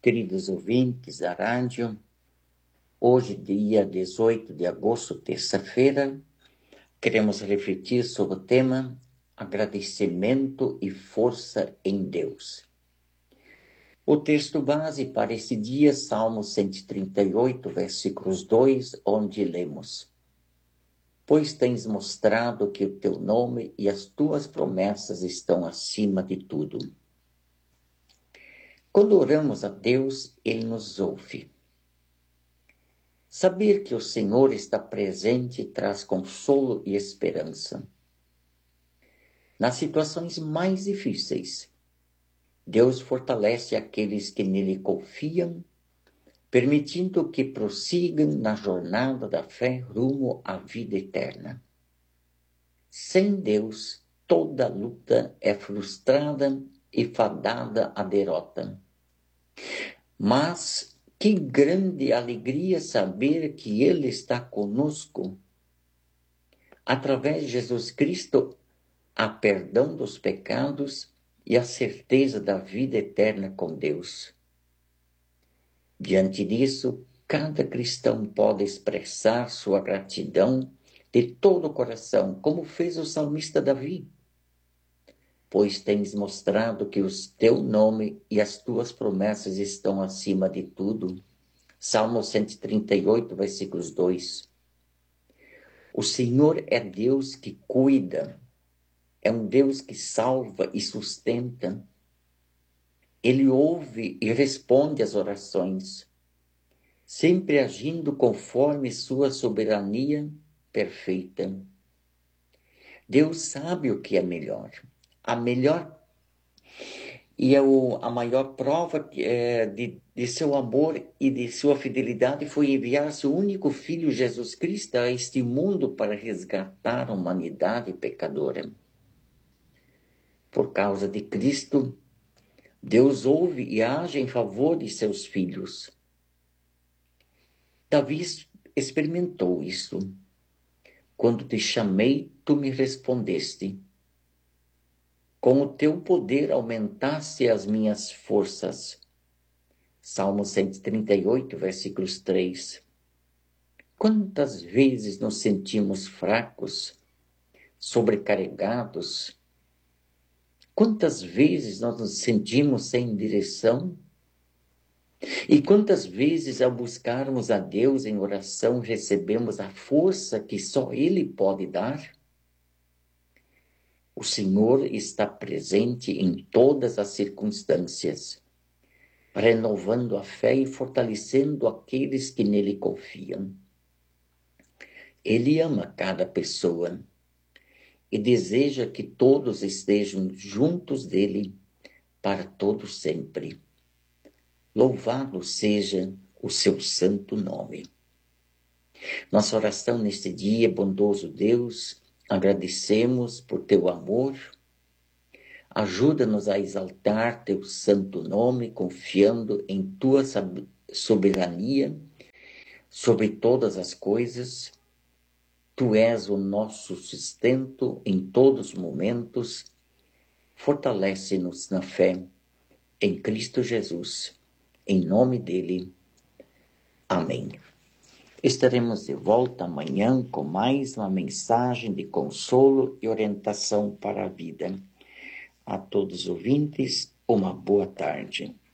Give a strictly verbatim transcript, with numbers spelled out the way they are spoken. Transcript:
queridos ouvintes da rádio. Hoje, dia dezoito de agosto, terça-feira, queremos refletir sobre o tema agradecimento e força em Deus. O texto base para esse dia, Salmo cento e trinta e oito, versículos dois, onde lemos: Pois tens mostrado que o teu nome e as tuas promessas estão acima de tudo. Quando oramos a Deus, Ele nos ouve. Saber que o Senhor está presente traz consolo e esperança. Nas situações mais difíceis, Deus fortalece aqueles que nele confiam, permitindo que prossigam na jornada da fé rumo à vida eterna. Sem Deus, toda luta é frustrada e fadada à derrota. Mas que grande alegria saber que Ele está conosco. Através de Jesus Cristo, há perdão dos pecados e a certeza da vida eterna com Deus. Diante disso, cada cristão pode expressar sua gratidão de todo o coração, como fez o salmista Davi. Pois tens mostrado que o teu nome e as tuas promessas estão acima de tudo. Salmo cento e trinta e oito, versículos dois. O Senhor é Deus que cuida, é um Deus que salva e sustenta. Ele ouve e responde às orações, sempre agindo conforme sua soberania perfeita. Deus sabe o que é melhor. A melhor e é o, a maior prova é, de, de seu amor e de sua fidelidade foi enviar seu único Filho, Jesus Cristo, a este mundo para resgatar a humanidade pecadora. Por causa de Cristo, Deus ouve e age em favor de seus filhos. Davi experimentou isso. Quando te chamei, tu me respondeste. Com o teu poder aumentaste as minhas forças. Salmo cento e trinta e oito, versículos três. Quantas vezes nos sentimos fracos, sobrecarregados? Quantas vezes nós nos sentimos sem direção? E quantas vezes, ao buscarmos a Deus em oração, recebemos a força que só Ele pode dar? O Senhor está presente em todas as circunstâncias, renovando a fé e fortalecendo aqueles que nele confiam. Ele ama cada pessoa e deseja que todos estejam juntos dele para todo sempre. Louvado seja o seu santo nome. Nossa oração neste dia, bondoso Deus, agradecemos por teu amor. Ajuda-nos a exaltar teu santo nome, confiando em tua soberania sobre todas as coisas. Tu és o nosso sustento em todos os momentos. Fortalece-nos na fé em Cristo Jesus. Em nome dele. Amém. Estaremos de volta amanhã com mais uma mensagem de consolo e orientação para a vida. A todos os ouvintes, uma boa tarde.